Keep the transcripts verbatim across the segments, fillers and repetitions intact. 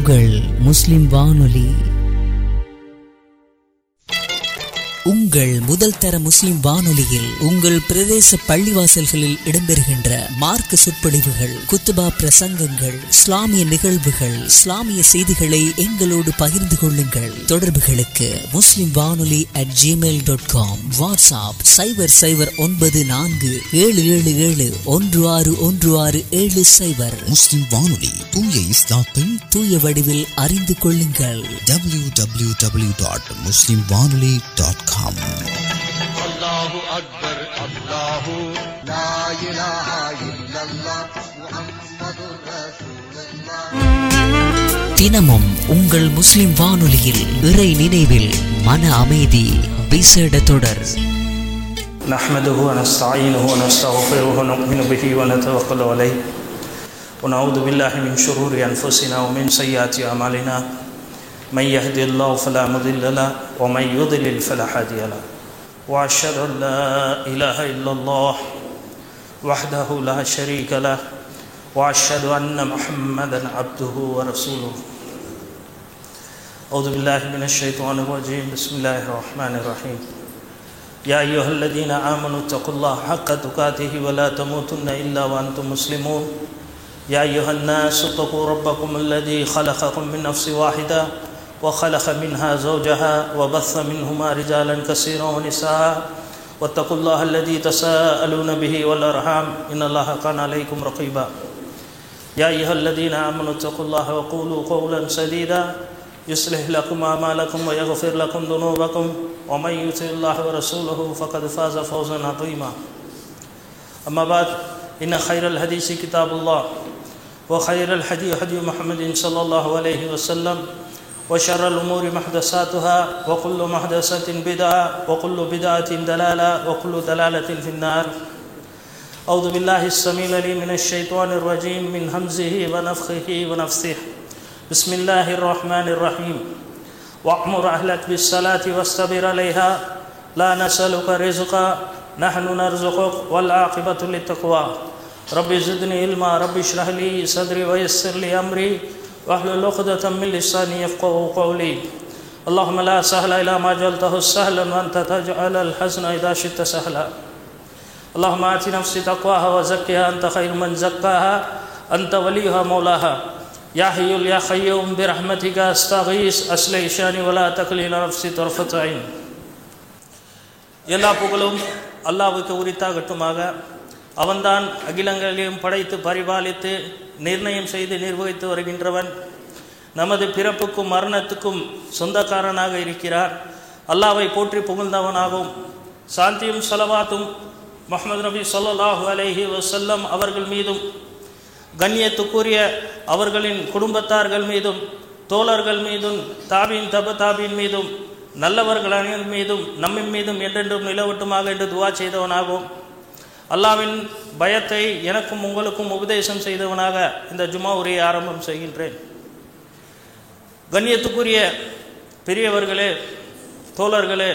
உங்கள் முஸ்லிம் வானொலி. உங்கள் முதல் தர முஸ்லிம் வானொலியில் உங்கள் பிரதேச பள்ளிவாசல்களில் இடம்பெறுகின்ற மார்க்க சொற்பொழிவுகள், குத்துபா பிரசங்கங்கள், இஸ்லாமிய நிகழ்வுகள், இஸ்லாமிய செய்திகளை எங்களோடு பகிர்ந்து கொள்ளுங்கள். தொடர்புகளுக்கு முஸ்லிம் வானொலி at Gmail dot com, WhatsApp சைபர் சைபர் ஒன்பது நான்கு ஏழு ஏழு ஏழு ஒன்று ஆறு ஒன்று ஆறு ஏழு சைபர். முஸ்லிம் வானொலி, தூய இஸ்லாத்தை தூய வடிவில் அறிந்து கொள்ளுங்கள். டபிள்யூ டபிள்யூ டபிள்யூ டாட் முஸ்லிம் வானொலி டாட் காம். அல்லாஹு அக்பர், அல்லாஹு லா இலாஹா இல்லல்லாஹ், முஹம்மதுர் ரசூலுல்லாஹ். தினமும் உங்கள் முஸ்லிம் வானொலியில் இறை நினைவில் மன அமைதி விசேட தொடர். நஹ்மதுஹு வ நஸ்தஈனுஹு வ நஸ்தக்ஃபிருஹு வ நு'மினு பிஹி வ நதவக்கலு அலைஹி வ நஊது பில்லாஹி மின் ஷுரூரி அன்ஃபுஸினா வ மின் ஸய்யிஆத்தி அமாலினா. من يهد الله فلا مضل له ومن يضلل فلا هادي له واشهد ان لا اله الا الله وحده لا شريك له واشهد ان محمدا عبده ورسوله. اعوذ بالله من الشيطان الرجيم. بسم الله الرحمن الرحيم. يا ايها الذين امنوا اتقوا الله حق تقاته ولا تموتن الا وانتم مسلمون. يا ايها الناس اتقوا ربكم الذي خلقكم من نفس واحده وخلق منها زوجها وبث منهما رجالا كثيرا ونساء واتقوا الله الذي تساءلون به والارحام ان الله كان عليكم رقيبا. يا ايها الذين امنوا اتقوا الله وقولوا قولا سديدا يصلح لكم اعمالكم ويغفر لكم ذنوبكم ومن يطع الله ورسوله فقد فاز فوزا عظيما. اما بعد ان خير الحديث كتاب الله وخير الهدي هدي محمد صلى الله عليه وسلم وشر الأمور محدثاتها وكل محدثة بدعة وكل بدعة ضلالة وكل ضلالة في النار. أعوذ بالله السميع العليم من الشيطان الرجيم من همزه ونفخه ونفثه. بسم الله الرحمن الرحيم. وأمر أهلك بالصلاة واصطبر عليها لا نسألك رزقا نحن نرزقك والعاقبة للتقوى. رب زدني علما رب اشرح لي صدري ويسر لي أمري واحلل عقدة من لساني يفقهوا قولي. اللهم لا سهل إلا ما جعلته سهلا وأنت تجعل الحزن إذا شئت سهلا. اللهم آت نفسي تقواها وزكها أنت خير من زكاها أنت وليها مولاها. يا حي يا قيوم برحمتك أستغيث أصلح شأني ولا تكلني إلى نفسي طرفة عين. எல்லா புகழும் அல்லாஹ்வுக்கு உரித்தாகட்டுமாக. அவன்தான் அகிலங்களையும் படைத்து பரிபாலித்து நிர்ணயம் செய்து நிர்வகித்து வருகின்றவன். நமது பிறப்புக்கும் மரணத்துக்கும் சொந்தக்காரனாக இருக்கிறார். அல்லாஹ்வை போற்றி புகழ்ந்தவனாகவும் சாந்தியும் ஸலவாத்தும் முஹம்மது நபி ஸல்லல்லாஹு அலைஹி வஸல்லம் அவர்கள் மீதும் கண்ணியத்துக்குரிய அவர்களின் குடும்பத்தார்கள் மீதும் தோழர்கள் மீதும் தாபீன் தப தாபீன் மீதும் நல்லவர்கள் அனைவர் மீதும் நம்மின் மீதும் என்றென்றும் நிலவட்டுமாக என்று துவா செய்தவனாகவும் அல்லாஹ்வின் பயத்தை எனக்கும் உங்களுக்கும் உபதேசம் செய்தவனாக இந்த ஜுமா உரையை ஆரம்பம் செய்கின்றேன். கண்ணியத்துக்குரிய பெரியவர்களே, தோழர்களே,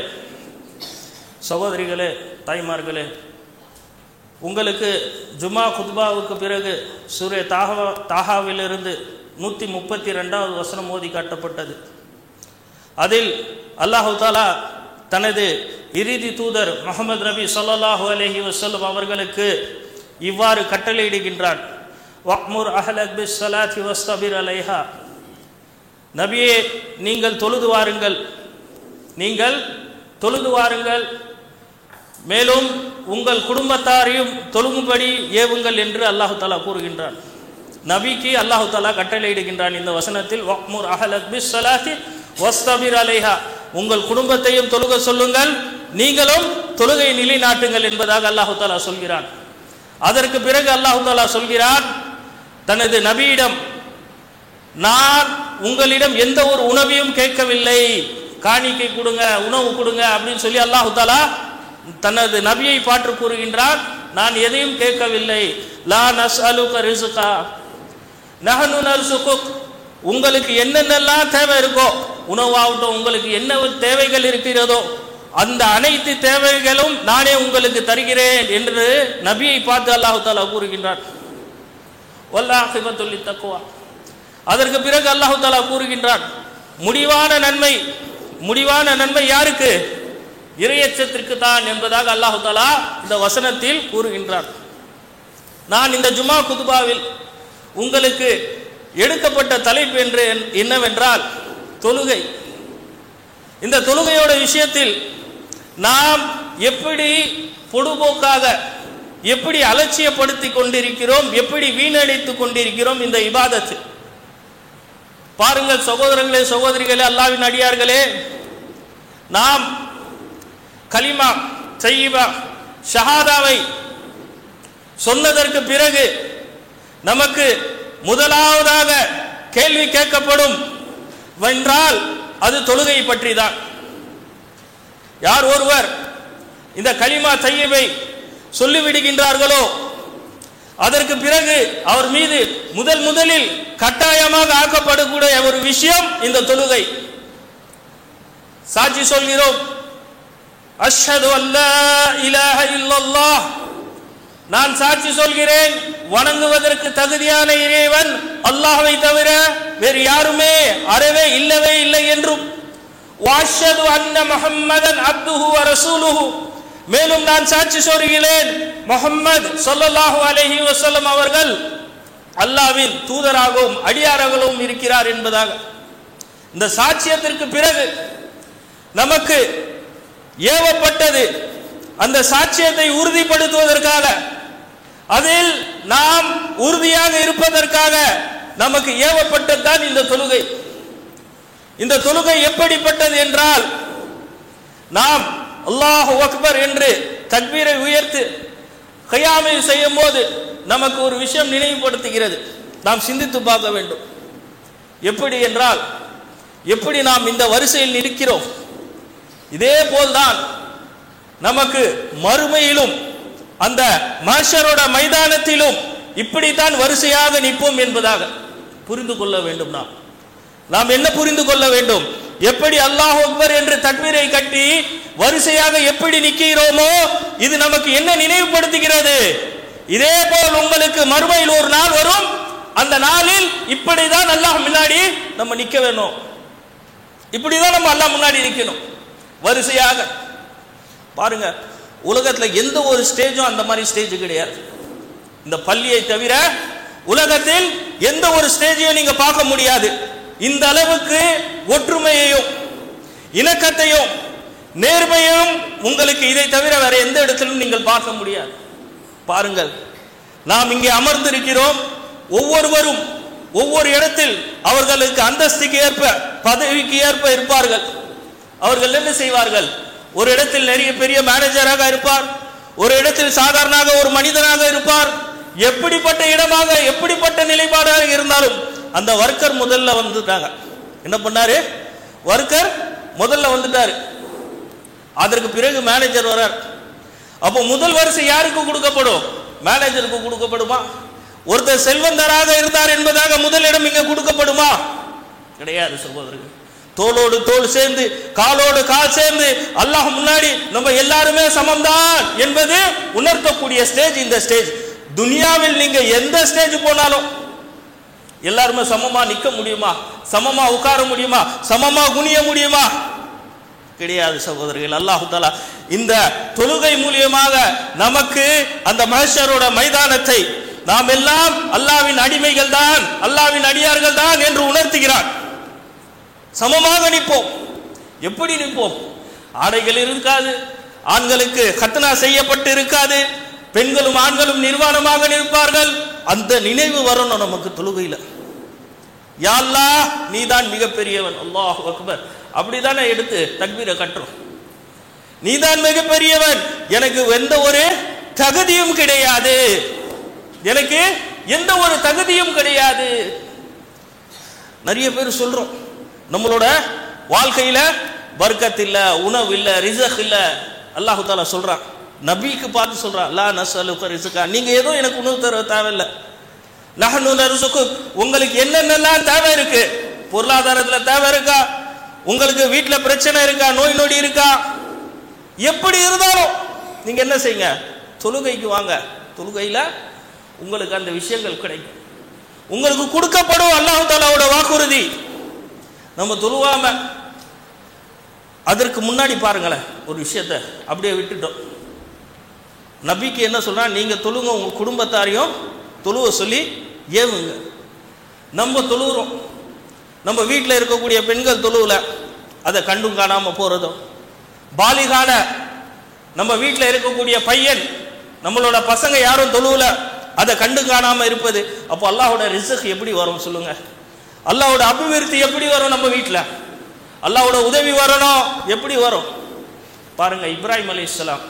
சகோதரிகளே, தாய்மார்களே, உங்களுக்கு ஜுமா குத்பாவுக்கு பிறகு சூரே தாஹா தாஹாவிலிருந்து நூற்றி முப்பத்தி ரெண்டாவது வசனம் ஓதி காட்டப்பட்டது. அதில் அல்லாஹு தாலா தனது இறுதி தூதர் முஹம்மது நபி ஸல்லல்லாஹு அலைஹி வஸல்லம் அவர்களுக்கு இவ்வாறு கட்டளையிடுகின்றான். வக்முர் அஹ்லக் பிஸ்ஸலாத்தி வஸ்தபிர் அலைஹா. நபியே, நீங்கள் தொழுது வாருங்கள், நீங்கள் தொழுது வாருங்கள், மேலும் உங்கள் குடும்பத்தாரையும் தொழுகும்படி ஏவுங்கள் என்று அல்லாஹு தாலா கூறுகின்றான். நபிக்கு அல்லாஹு தாலா கட்டளையிடுகின்றான் இந்த வசனத்தில், வக்முர் அஹ்லக் பிஸ்ஸலாத்தி வஸ்தபிர் அலைஹா. உங்கள் குடும்பத்தையும் தொழுக சொல்லுங்கள், நீங்களும் தொழுகை நிலைநாட்டுங்கள் என்பதாக அல்லாஹு தாலா சொல்கிறான். அதற்கு பிறகு அல்லாஹு தாலா சொல்கிறான் தனது நபியிடம், நான் உங்களிடம் எந்த ஒரு உணவையும் கேட்கவில்லை, காணிக்கை கொடுங்க, உணவு கொடுங்க அப்படின்னு சொல்லி அல்லாஹு தாலா தனது நபியை பாற்று கூறுகின்றான். நான் எதையும் கேட்கவில்லை. லா நஸ்அலுக ரிஸ்கா நஹ்னு நர்சுகுக். உங்களுக்கு என்னென்னலாம் தேவை இருக்கோ, உணவாகட்டும், உங்களுக்கு என்ன தேவைகள் இருக்கிறதோ அந்த அனைத்து தேவைகளும் நானே உங்களுக்கு தருகிறேன் என்று நபியை பார்த்து அல்லாஹ் தஆலா கூறுகின்றார். வல்லாஹிபத்துல் தக்வா. அதற்கு பிறகு அல்லாஹ் தஆலா கூறுகின்றான், முடிவான நன்மை முடிவான நன்மை யாருக்கு? இறையச்சத்திற்கு தான் என்பதாக அல்லாஹ் தஆலா இந்த வசனத்தில் கூறுகின்றான். நான் இந்த ஜுமா குதுபாவில் உங்களுக்கு எடுக்கப்பட்ட தலைப்பு என்று என்னவென்றால் தொழுகை. இந்த தொழுகையோட விஷயத்தில் நாம் எப்படி பொடுபோக்காக, எப்படி அலட்சியப்படுத்தி கொண்டிருக்கிறோம், எப்படி வீணடித்து கொண்டிருக்கிறோம் இந்த இபாதத்து. பாருங்கள் சகோதரர்களே, சகோதரிகளே, அல்லாஹ்வின் அடியார்களே, நாம் கலிமா தய்யிபா ஷஹாதாவை சொன்னதற்கு பிறகு நமக்கு முதலாவதாக கேள்வி கேட்கப்படும் என்றால் அது தொழுகை பற்றி தான். யார் ஒருவர் இந்த கலிமா தய்யிபை சொல்லிவிடுகின்றார்களோ அதற்கு பிறகு அவர் மீது முதல் முதலில் கட்டாயமாக ஆக்கப்படக்கூடிய ஒரு விஷயம் இந்த தொழுகை. சாட்சி சொல்கிறோம், அஷ்ஹது அல்லா இலாஹ இல்லல்லாஹ், நான் சாட்சி சொல்கிறேன் வணங்குவதற்கு தகுதியான இறைவன் அல்லாஹ்வை தவிர வேறு யாருமே அறவே இல்லவே இல்லை என்றும், வஅஷ்ஹது அன்ன முஹம்மதன் அப்துஹு வ ரசூலுஹு, மேலும் நான் சாட்சி சொல்கிறேன் முஹம்மது ஸல்லல்லாஹு அலைஹி வஸல்லம் அவர்கள் அல்லாஹ்வின் தூதராகவும் அடியாராகவும் இருக்கிறார் என்பதாக. இந்த சாட்சியத்திற்கு பிறகு நமக்கு ஏவப்பட்டது அந்த சாட்சியத்தை உறுதிப்படுத்துவதற்காக, அதில் நாம் உறுதியாக இருப்பதற்காக நமக்கு ஏவப்பட்டதுதான் இந்த தொழுகை. இந்த தொழுகை எப்படிப்பட்டது என்றால், நாம் அல்லாஹு அக்பர் என்று தக்பீரை உயர்த்து கியாமை செய்யும் போது நமக்கு ஒரு விஷயம் நினைவுபடுத்துகிறது. நாம் சிந்தித்து பார்க்க வேண்டும். எப்படி என்றால், எப்படி நாம் இந்த வரிசையில் நிற்கிறோம், இதே போல்தான் நமக்கு மறுமையிலும் அந்த மஹ்ஷரோட மைதானத்திலும் இப்படித்தான் வரிசையாக நிற்போம் என்பதாக புரிந்து கொள்ள வேண்டும். நாம் நாம் என்ன புரிந்து கொள்ள வேண்டும்? எப்படி அல்லாஹ் அக்பர் என்று தக்பீரை கட்டி வரிசையாக எப்படி நிற்கிறோமோ இது நமக்கு என்ன நினைவுபடுத்துகிறது? இதே போல் உங்களுக்கு மறுமையில் ஒரு நாள் வரும், அந்த நாளில் இப்படிதான் அல்லாஹ் முன்னாடி நம்ம நிற்க வேணும். இப்படிதான் நம்ம அல்லாஹ் முன்னாடி நிற்கணும் வரிசையாக. பாருங்க, உலகத்துல எந்த ஒரு ஸ்டேஜும் அந்த மாதிரி ஸ்டேஜ் கிடையாது. இந்த பள்ளியை தவிர உலகத்தில் எந்த ஒரு ஸ்டேஜையும் நீங்க பார்க்க முடியாது. இந்த அளவுக்கு ஒற்றுமையையும் இணக்கத்தையும் நேர்மையையும் உங்களுக்கு இதை தவிர வேற எந்த இடத்திலும் நீங்கள் பார்க்க முடியாது. பாருங்கள், நாம் இங்கே அமர்ந்திருக்கிறோம். ஒவ்வொருவரும் ஒவ்வொரு இடத்தில் அவர்களுக்கு அந்தஸ்துக்கு ஏற்ப பதவிக்கு ஏற்ப இருப்பார்கள். அவர்கள் என்ன செய்வார்கள்? ஒரு இடத்தில் நிறைய பெரிய மேனேஜராக இருப்பார், ஒரு இடத்தில் சாதாரணமாக ஒரு மனிதனாக இருப்பார். எப்படிப்பட்ட இடமாக எப்படிப்பட்ட நிலைப்பாடாக இருந்தாலும் அந்த வர்க்கர் முதல்ல வந்துட்டாங்க. என்ன பண்ணாரு? வர்க்கர் முதல்ல வந்துட்டாரு. அதற்கு பிறகு மேனேஜர் வரார். அப்போ முதல் வரிசை யாருக்கு கொடுக்கப்படும்? மேனேஜருக்கு கொடுக்கப்படுமா? ஒருத்தர் செல்வந்தராக இருந்தார் என்பதாக முதலிடம் இங்க கொடுக்கப்படுமா? கிடையாது சகோதரர்கள். தோளோடு தோள் சேர்ந்து காலோடு கால் சேர்ந்து அல்லாஹ் முன்னாடி நம்ம எல்லாருமே சமம்தான் என்பது உணர்த்தக்கூடிய ஸ்டேஜ் இந்த ஸ்டேஜ். துனியாவில் நீங்க எந்த ஸ்டேஜ் போனாலும் எல்லாருமே சமமா நிக்க முடியுமா? சமமா உட்கார முடியுமா? சமமா குனிய முடியுமா? கிடையாது சகோதரர்கள். அல்லாஹ் தஆலா இந்த தொழுகை மூலியமாக நமக்கு அந்த மஹ்ஷரோட மைதானத்தை நாம் எல்லாம் அல்லாஹ்வின் அடிமைகள் தான், அல்லாஹ்வின் அடியார்கள் தான் என்று உணர்த்துகிறார். சமமாக நிற்போம். எப்படி நிற்போம்? ஆடைகள் இருக்காது, ஆண்களுக்கு கத்னா செய்யப்பட்டு இருக்காது, பெண்களும் ஆண்களும் நிர்வாணமாக நிற்பார்கள். அந்த நினைவு வரணும் நமக்கு தொழுகையில. யா அல்லாஹ், நீதான் மிகப்பெரியவன், அல்லாஹு அக்பர் அப்படிதானே எடுத்து தக்பீரை கட்டுறோம். நீதான் மிகப்பெரியவன், எனக்கு எந்த ஒரு தகுதியும் கிடையாது, எனக்கு எந்த ஒரு தகுதியும் கிடையாது. நிறைய பேர் சொல்றோம், நம்மளோட வாழ்க்கையில பர்க்கத் இல்ல, உணவு இல்ல, ரிஸ்க் இல்ல. அல்லாஹ் தஆலா சொல்றான், நபிக்கு பார்த்து சொல்றான், லா நஸ்அலுக ரிஸ்கா, நீங்க ஏதோ எனக்கு உணவு தர தேவையில்லை. நஹ்னு நர்சுக்கு, உங்களுக்கு என்னென்னலாம் தேவை இருக்கு, பொருளாதாரத்துல தேவை இருக்கா, உங்களுக்கு வீட்டுல பிரச்சனை இருக்கா, நோய் நொடி இருக்கா, எப்படி இருந்தாலும் நீங்க என்ன செய்யுங்க, தொழுகைக்கு வாங்க. தொழுகையில உங்களுக்கு அந்த விஷயங்கள் கிடைக்கும். உங்களுக்கு கொடுக்கப்படும் அல்லாஹ் தஆலாவோட வாக்குறுதி. நம்ம தொழுவாம அதற்கு முன்னாடி பாருங்களேன் ஒரு விஷயத்தை அப்படியே விட்டுட்டோம். நபிக்கு என்ன சொல்றா, நீங்க தொழுங்க, உங்க குடும்பத்தாரையும் தொழுவ சொல்லி ஏவுங்க. நம்ம தொழுகிறோம், நம்ம வீட்டில் இருக்கக்கூடிய பெண்கள் தொழுவல, அதை கண்டும் காணாம போறதும், பாலிகான நம்ம வீட்டில் இருக்கக்கூடிய பையன் நம்மளோட பசங்க யாரும் தொழுவல, அதை கண்டு காணாம இருப்பது. அப்போ அல்லாஹோட ரிஸ்க் எப்படி வரும் சொல்லுங்க? அல்லாஹோட அபிவிருத்தி எப்படி வரும்? நம்ம வீட்டில் அல்லாஹோட உதவி வரணும், எப்படி வரும் பாருங்க. இப்ராஹிம் அலைஹிஸ்ஸலாம்,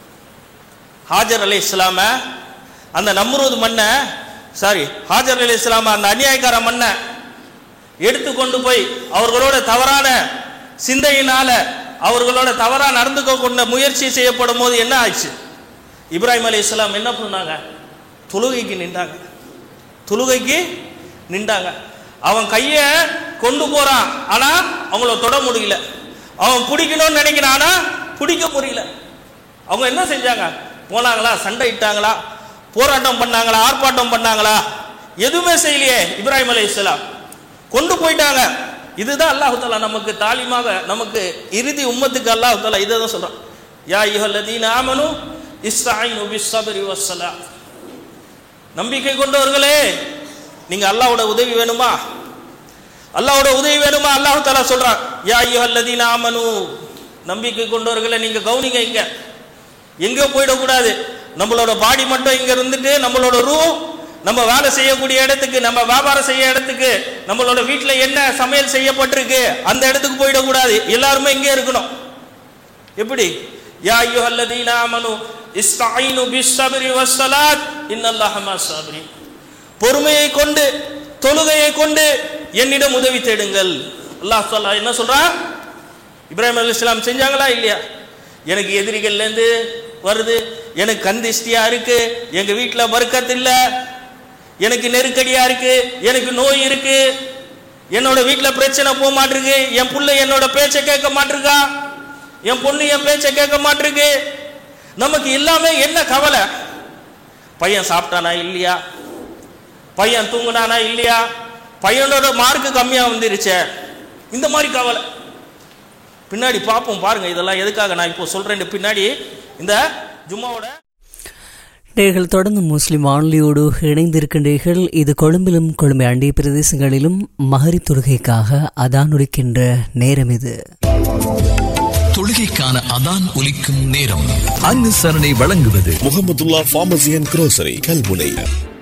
ஹாஜர் அலைஹிஸ்ஸலாம அந்த நம்ரூத் மண்ணை, சாரி ஹாஜர் அலைஹிஸ்ஸலாம அந்த அநியாயக்கார மண்ணை எடுத்துக்கொண்டு போய் அவர்களோட தவறான சிந்தையினால அவர்களோட தவறா நடந்துக்க கொண்ட முயற்சி செய்யப்படும் போது என்ன ஆச்சு? இப்ராஹிம் அலைஹிஸ்ஸலாம் என்ன பண்ணாங்க? தொழுகைக்கு நின்றாங்க. தொழுகைக்கு நின்றாங்க. அவன் கையை கொண்டு போறான், ஆனா அவங்கள தொட முடியல. அவன் பிடிக்கணும்னு நினைக்கிறான், ஆனா பிடிக்க முடியல. அவங்க என்ன செஞ்சாங்க? போனாங்களா? சண்டை இட்டாங்களா? போராட்டம் பண்ணாங்களா? ஆர்ப்பாட்டம் பண்ணாங்களா? எதுவுமே செய்யலையே. இப்ராஹிம் அலைஹிஸ்ஸலாம் கொண்டு போயிட்டாங்க. இதுதான் அல்லாஹ் தஆலா நமக்கு தாலிமாக, நமக்கு இறுதி உம்மத்துக்கு அல்லாஹ் தஆலா இதை தான் சொல்றான். யா அய்யுஹல்லதீன ஆமனு இஸ்தஈனு பிஸ்ஸப்ரி வஸ்ஸலாத். நம்பிக்கை கொண்டவர்களே, நீங்க அல்லாஹ்வோட உதவி வேணுமா? அல்லாஹ்வோட உதவி வேணுமா? அல்லாஹ் தஆலா சொல்றான், யா அய்யுஹல்லதீன ஆமனு, நம்பிக்கை கொண்டவர்களே நீங்க கவனிங்க, இங்க எங்க போயிடக்கூடாது. நம்மளோட பாடி மட்டும் இங்க இருந்துட்டு நம்மளோட ரூ நம்ம வேலை செய்யக்கூடிய இடத்துக்கு, நம்ம வியாபாரம் செய்ய இடத்துக்கு, நம்மளோட வீட்டுல என்ன சமையல் செய்யப்பட்டிருக்கு அந்த இடத்துக்கு போயிடக்கூடாது. எல்லாருமே இங்கே இருக்கணும். எப்படி? யா அய்யுஹல்லதீன ஆமனு இஸ்தஈனு பிஸ்ஸப்ரி வஸ்ஸலாத் இன்னல்லாஹ மஸ்ஸாபிரீன். பொறுமையை கொண்டு தொழுகையை கொண்டு என்னிடம் உதவி தேடுங்கள். அல்லாஹ் தஆலா என்ன சொல்றான்? இப்ராஹிம் அலைஹிஸ்ஸலாம் செஞ்சாங்களா இல்லையா? எனக்கு எதிரிகள்ல இருந்து வருது, எனக்கு கந்திஷ்டியா இருக்கு, எங்க வீட்டுல பரக்கத் இல்ல, எனக்கு நெருக்கடியா இருக்கு, எனக்கு நோய் இருக்கு, என்னோட வீட்டுல பிரச்சனை போக மாட்டிருக்கு, என் புள்ள என்னோட பேச்சை கேட்க மாட்டிருக்கா, என் பொண்ணு என் பேச்சை கேட்க மாட்டிருக்கு. நமக்கு எல்லாமே என்ன கவலை? பையன் சாப்பிட்டானா இல்லையா, பையன் தூங்குனானா இல்லையா, பையனோட மார்க்கு கம்மியா வந்துருச்சே, இந்த மாதிரி கவலை. பின்னாடி பார்ப்போம் பாருங்க, இதெல்லாம் எதுக்காக நான் இப்போ சொல்றேன். பின்னாடி இந்த ஜும்மாவோட நீங்கள் தொடர்ந்து முஸ்லிம் வானொலியோடு இணைந்திருக்கின்றீர்கள். இது கொழும்பிலும் கொழும்பை அண்டிய பிரதேசங்களிலும் மகரிப் தொழுகைக்காக அதான் ஒலிக்கின்ற நேரம். இது தொழுகைக்கான அதான் ஒலிக்கும் நேரம். அனுசரணை வழங்குவது Mahmudullah pharmacy and grocery Kalmunai.